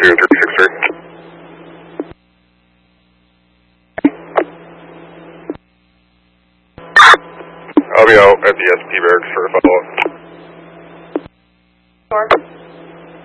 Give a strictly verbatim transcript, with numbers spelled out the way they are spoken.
two three six three. I'll be out at the S P barracks for a follow-up. Sure.